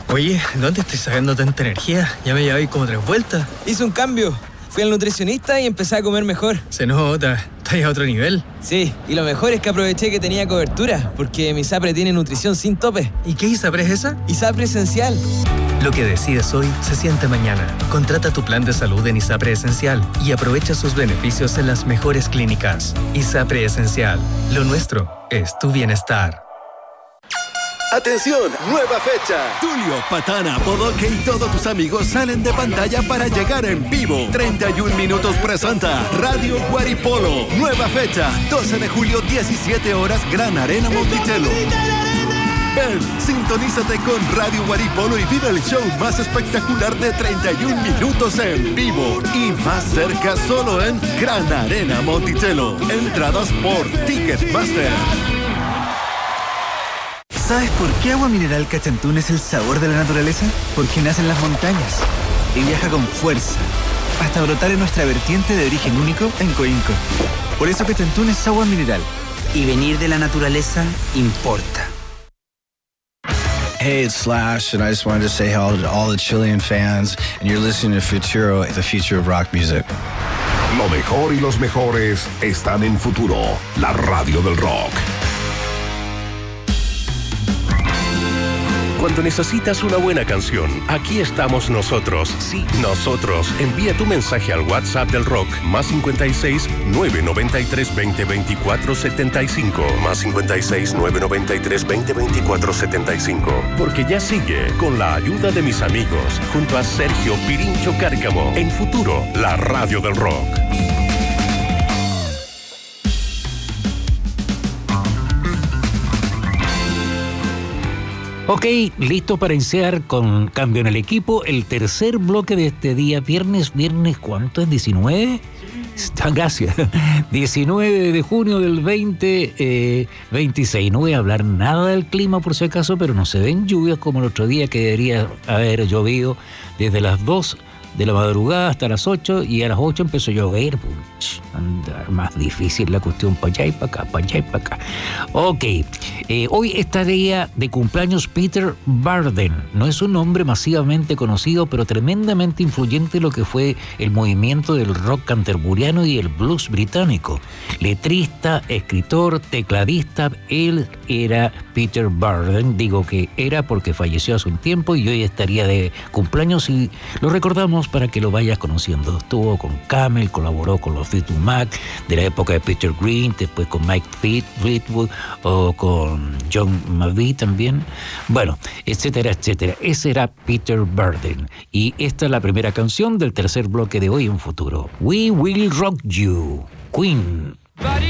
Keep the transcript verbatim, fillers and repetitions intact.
Oye, ¿dónde estoy sacando tanta energía? Ya me llevé como tres vueltas. Hice un cambio. Fui al nutricionista y empecé a comer mejor. Se nota, estás a otro nivel. Sí, y lo mejor es que aproveché que tenía cobertura, porque mi ISAPRE tiene nutrición sin tope. ¿Y qué ISAPRE es esa? ISAPRE Esencial. Lo que decides hoy se siente mañana. Contrata tu plan de salud en ISAPRE Esencial y aprovecha sus beneficios en las mejores clínicas. ISAPRE Esencial. Lo nuestro es tu bienestar. ¡Atención! ¡Nueva fecha! Tulio, Patana, Bodoque y todos tus amigos salen de pantalla para llegar en vivo. treinta y un minutos presenta Radio Guaripolo. Nueva fecha, doce de julio, diecisiete horas, Gran Arena Monticello. Ven, sintonízate con Radio Guaripolo y vive el show más espectacular de treinta y un minutos en vivo. Y más cerca solo en Gran Arena Monticello. Entradas por Ticketmaster. ¿Sabes por qué Agua Mineral Cachantún es el sabor de la naturaleza? Porque nace en las montañas y viaja con fuerza hasta brotar en nuestra vertiente de origen único en Coinco. Por eso Cachantún es agua mineral. Y venir de la naturaleza importa. Hey, it's Slash, and I just wanted to say hello to all the Chilean fans, and you're listening to Futuro, the future of rock music. Lo mejor y los mejores están en Futuro, la radio del rock. Cuando necesitas una buena canción, aquí estamos nosotros. Sí, nosotros. Envía tu mensaje al WhatsApp del rock, más cincuenta y seis, nueve noventa y tres, veinte, veinticuatro, setenta y cinco. Más cincuenta y seis, nueve noventa y tres, veinte, veinticuatro, setenta y cinco. Porque ya sigue, con la ayuda de mis amigos, junto a Sergio Pirincho Cárcamo, en Futuro, la radio del rock. Ok, listo para iniciar con cambio en el equipo. El tercer bloque de este día, viernes, viernes, ¿cuánto es? ¿diecinueve? Gracias. diecinueve de junio del veinte veintiséis. No voy a hablar nada del clima por si acaso, pero no se ven lluvias como el otro día que debería haber llovido desde las dos de la madrugada hasta las ocho, y a las ocho empezó a llover. Puch, anda, más difícil la cuestión, para allá y para acá, para allá y para acá. Ok, eh, hoy estaría de cumpleaños Peter Barden. No es un hombre masivamente conocido, pero tremendamente influyente en lo que fue el movimiento del rock canterburyano y el blues británico. Letrista, escritor, tecladista, él era Peter Barden. Digo que era porque falleció hace un tiempo y hoy estaría de cumpleaños y lo recordamos para que lo vayas conociendo. Estuvo con Camel, colaboró con los Fleetwood Mac de la época de Peter Green, después con Mike Fleetwood o con John McVie también. Bueno, etcétera, etcétera. Ese era Peter Barden. Y esta es la primera canción del tercer bloque de hoy en Futuro. We Will Rock You, Queen.